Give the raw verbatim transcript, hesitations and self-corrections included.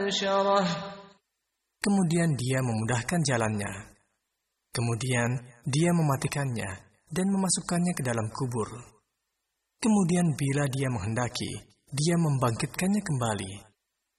فأنشره. Kemudian dia memudahkan jalannya. Kemudian dia mematikannya dan memasukkannya ke dalam kubur. Kemudian bila dia menghendaki, dia membangkitkannya kembali.